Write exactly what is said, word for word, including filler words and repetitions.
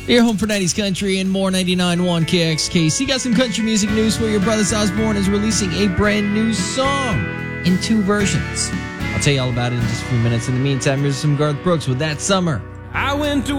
You're home for nineties country and more. Ninety-nine point one K X K C. Got some country music news for you. Brothers Osborne is releasing a brand new song in two versions. I'll tell you all about it in just a few minutes. In the meantime, here's some Garth Brooks with That Summer. I went to